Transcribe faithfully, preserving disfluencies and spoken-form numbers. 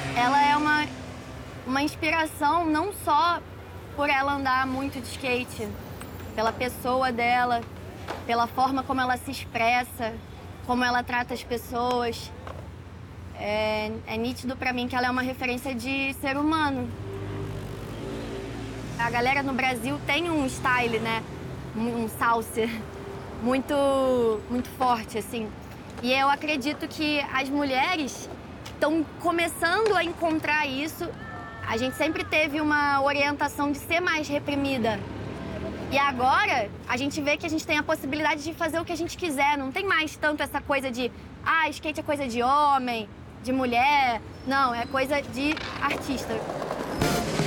Ela é uma, uma inspiração não só por ela andar muito de skate, pela pessoa dela, pela forma como ela se expressa, como ela trata as pessoas. É, é nítido pra mim que ela é uma referência de ser humano. A galera no Brasil tem um style, né? Um, um salsa muito, muito forte, assim. E eu acredito que as mulheres estão começando a encontrar isso. A gente sempre teve uma orientação de ser mais reprimida. E agora, a gente vê que a gente tem a possibilidade de fazer o que a gente quiser. Não tem mais tanto essa coisa de, ah, skate é coisa de homem, de mulher. Não, é coisa de artista.